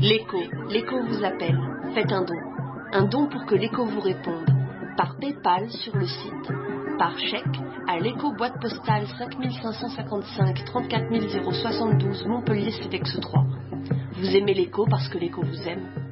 L'écho vous appelle. Faites un don. Un don pour que l'écho vous réponde. Par PayPal sur le site, par chèque à l'écho boîte postale 5555 34 072 Montpellier CEVEX 3. Vous aimez l'écho parce que l'écho vous aime.